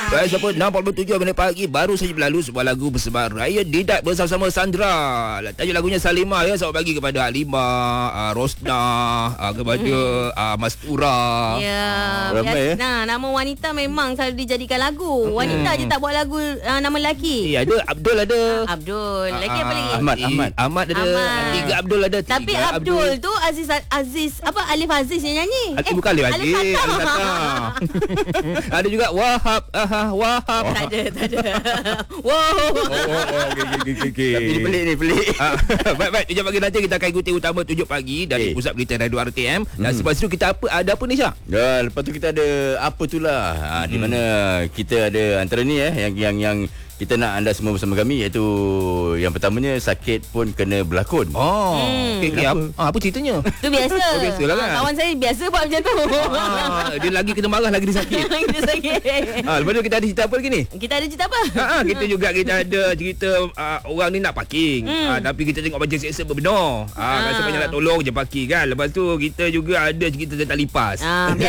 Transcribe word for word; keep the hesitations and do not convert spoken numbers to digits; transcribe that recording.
Baik, siapa enam empat puluh tujuh minit pagi baru saja berlalu sebuah lagu bersebar Raya Didat bersama-sama Sandra. Tajuk lagunya Salimah ya. Selamat pagi kepada Halimah, uh, Rosna, uh, kepada uh, Mastura. Ya, Ramai, biasa. Nah, nama wanita memang selalu dijadikan lagu. Wanita hmm. je tak buat lagu uh, nama lelaki. Eh, ada Abdul ada. Abdul. Lagi apa lagi? Ahmad, Eh, Ahmad. Ahmad ada. Ahmad. Tiga Abdul ada. Tiga Tapi Abdul, Abdul tu Aziz Aziz apa Alif Aziz yang nyanyi. Eh, bukan Alif Aziz. Alif Alif Fatah. Fatah. Ada juga Wahab. Aha, Wahab. Tak ada, tak ada. Wow. Oh, oh, oh, okey, okey, okey, okey. Tapi ni pelik ni, pelik. Ah, baik, baik. Tujuh pagi nanti kita akan ikuti utama tujuh pagi dari Okay. Pusat Berita Radio R T M. Dan Hmm. selepas itu kita apa ada apa ni, Syah? Ya, lepas tu kita ada apa tu lah. Ha, di mana kita ada antara ni eh yang yang yang kita nak anda semua bersama kami, iaitu yang pertamanya sakit pun kena berlakon. Oh, Hmm. okey, okey. Apa, ah, apa ceritanya? Tu biasa. Oh, biasalah kan? Ah, kawan saya biasa buat macam tu. Ah, dia lagi kena marah lagi dia sakit. Kita sakit. Ah, lepas tu kita ada cerita apa lagi ni? Kita ada cerita apa? Ha, ha, kita juga kita ada cerita uh, orang ni nak parking. Hmm. Ah, tapi kita tengok baca seksa berbenar. Ah, Ah. rasa banyak nak tolong je parking kan. Lepas tu kita juga ada cerita tentang lipas. Ah,